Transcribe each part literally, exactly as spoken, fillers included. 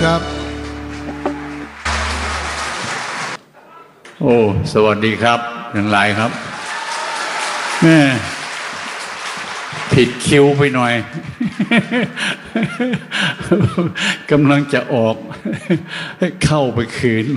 ครับโอ้สวัสดีครับทั้งหลายครับแม่ผิดคิวไปหน่อย กำลังจะออกเข้าไปคืน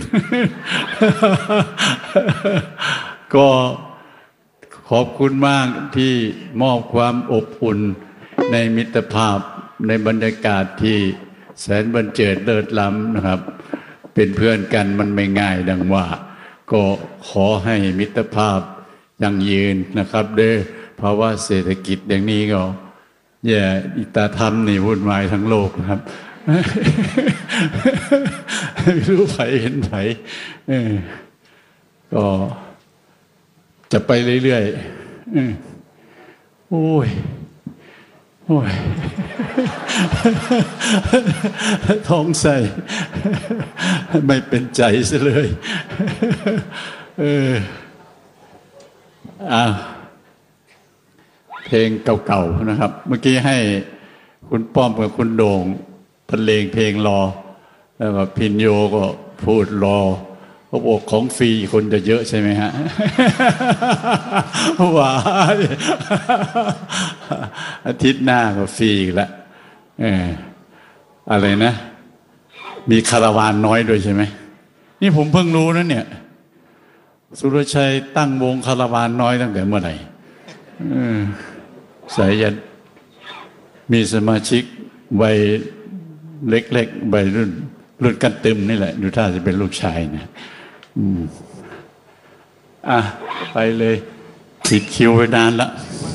ก็ขอบคุณมากที่มอบความอบอุ่นในมิตรภาพในบรรยากาศที่แสนบันเจิดเลิศล้ำนะครับเป็นเพื่อนกันมันไม่ง่ายดังว่าก็ขอให้มิตรภาพยั่งยืนนะครับเด้อเพราะว่าเศรษฐกิจอย่างนี้ก็แย่อิตาธรรมนี่วุ่นวายทั้งโลกนะครับ ไม่รู้ไผเห็นไผก็จะไปเรื่อยๆโอ้ยโอ้ยท้องใส่ไม่เป็นใจซะเลยเอออ่ะเพลงเก่าๆนะครับเมื่อกี้ให้คุณป้อมกับคุณโด่งบรรเลงเพลงรอแล้วก็พินโยก็พูดรอเขาบอกของฟรีคนจะเยอะใช่ไหมฮะว้ายอาทิตย์หน้าก็ฟรีอีกแล้วเอออะไรนะมีคาราวานน้อยด้วยใช่ไหมนี่ผมเพิ่งรู้นะเนี่ยสุรชัยตั้งวงคาราวานน้อยตั้งแต่เมื่อไหร่สายยันมีสมาชิกวัยเล็กๆวัยรุ่นรุ่นกันตึมนี่แหละดูท่าจะเป็นลูกชายนะอืมอ่ะไปเลยผิดคิวไปนานละ